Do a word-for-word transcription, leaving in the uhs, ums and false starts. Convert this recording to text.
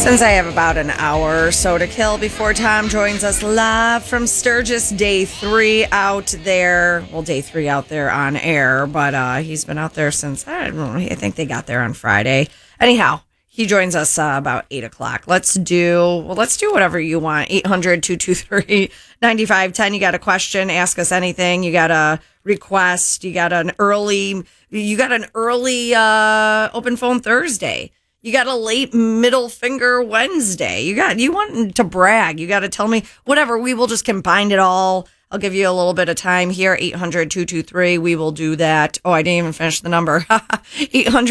Since I have about an hour or so to kill before Tom joins us live from Sturgis, day three out there. Well, day three out there on air, but uh, he's been out there since, I don't know, I think they got there on Friday. Anyhow, he joins us uh, about eight o'clock. Let's do, well, let's do whatever you want. eight hundred, two two three, nine five one zero. You got a question, ask us anything. You got a request. You got an early, you got an early uh, open phone Thursday. You got a late middle finger Wednesday. You got, you want to brag. You got to tell me whatever. We will just combine it all. I'll give you a little bit of time here. eight hundred, two two three. We will do that. Oh, I didn't even finish the number. eight hundred